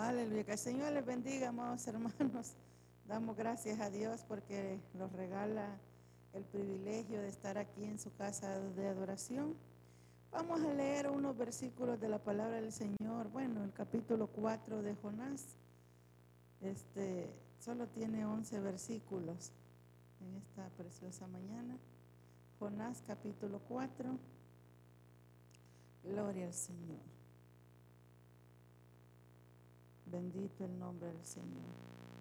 Aleluya, que el Señor les bendiga, amados hermanos. Damos gracias a Dios porque nos regala el privilegio de estar aquí en su casa de adoración. Vamos a leer unos versículos de la palabra del Señor. Bueno, el capítulo 4 de Jonás. Solo tiene 11 versículos en esta preciosa mañana. Jonás capítulo 4. Gloria al Señor. Bendito el nombre del Señor.